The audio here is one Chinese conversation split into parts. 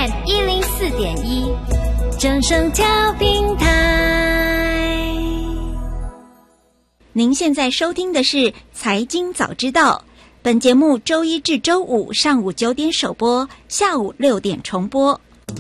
FM104.1，正声调频台。 您现在收听的是财经早知道，本节目周一至周五上午9点首播，下午6点重播。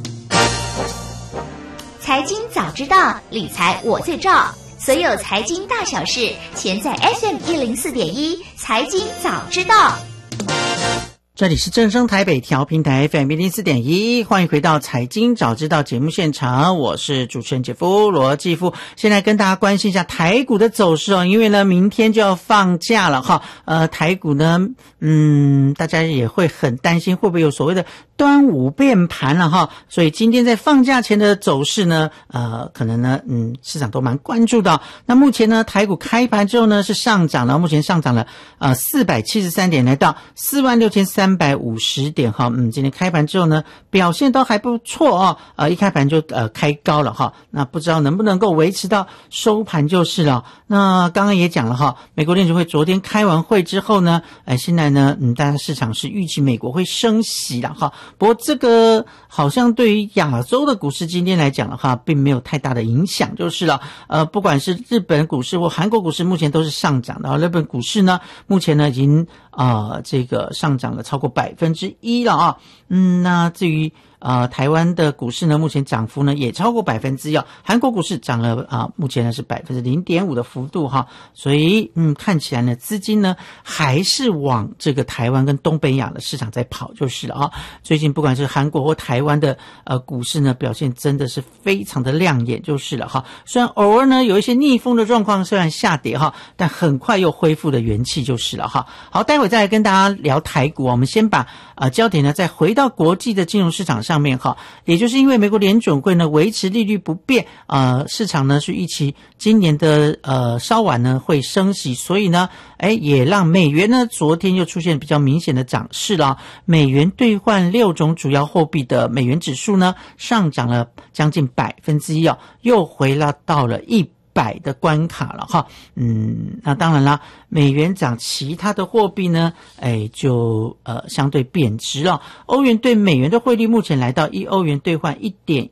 财经早知道，理财我最照，所有财经大小事，全在 FM104.1 财经早知道。 这里是正声台北调频台 FM104.1， 欢迎回到财经早知道节目现场，我是主持人姐夫罗继夫。现在跟大家关心一下台股的走势哦，因为呢明天就要放假了哈，台股呢大家也会很担心会不会有所谓的端午变盘了哈，所以今天在放假前的走势呢可能呢市场都蛮关注的。那目前呢台股开盘之后呢是上涨了，目前上涨了473点，来到46350点哈。今天开盘之后呢表现都还不错哦，一开盘就开高了哈。那不知道能不能够维持到收盘就是了。那刚刚也讲了哈，美国联储会昨天开完会之后呢现在呢大家市场是预期美国会升息了哈。不过这个好像对于亚洲的股市今天来讲的话并没有太大的影响就是了。不管是日本股市或韩国股市目前都是上涨的，日本股市呢目前呢已经这个上涨了超过1%了啊。那至于台湾的股市呢目前涨幅呢也超过1%，韩国股市涨了目前呢是0.5%的幅度哈。所以看起来呢资金呢还是往这个台湾跟东北亚的市场在跑就是了啊。最近不管是韩国或台湾的股市呢表现真的是非常的亮眼就是了哈。虽然偶尔呢有一些逆风的状况，虽然下跌哈，但很快又恢复了元气就是了哈。好，待会再来跟大家聊台股，我们先把焦点呢再回到国际的金融市场上面哈。也就是因为美国联准会呢维持利率不变，市场呢是预期今年的稍晚呢会升息，所以呢也让美元呢昨天又出现比较明显的涨势了。美元兑换6种主要货币的美元指数呢上涨了将近1%，又回到了100的关卡了哈。那当然啦，美元涨，其他的货币呢就相对贬值了。欧元对美元的汇率目前来到1欧元兑换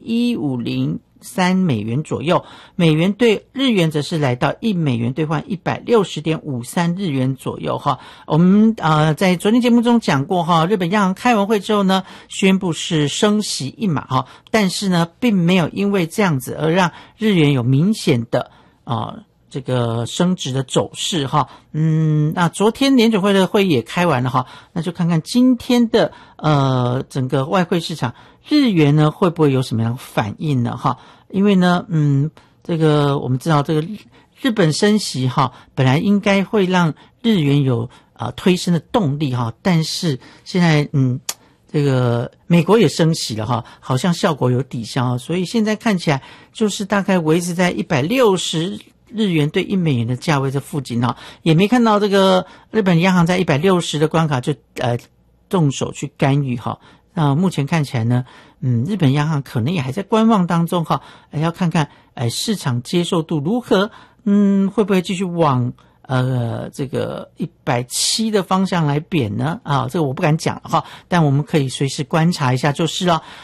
1.1503 美元左右，美元对日元则是来到1美元兑换 160.53 日元左右哈。我们在昨天节目中讲过哈，日本央行开完会之后呢宣布是升息1码哈，但是呢并没有因为这样子而让日元有明显的这个升值的走势哈。那昨天联准会的会议也开完了哈，那就看看今天的整个外汇市场日元呢会不会有什么样的反应呢哈。因为呢这个我们知道这个日本升息哈本来应该会让日元有推升的动力哈，但是现在这个美国也升息了哈，好像效果有抵消，所以现在看起来就是大概维持在160日元对1美元的价位这附近哈，也没看到这个日本央行在160的关卡就动手去干预哈。那目前看起来呢日本央行可能也还在观望当中哈，要看看市场接受度如何，会不会继续往这个170的方向来贬呢？这个我不敢讲哈，但我们可以随时观察一下就是了。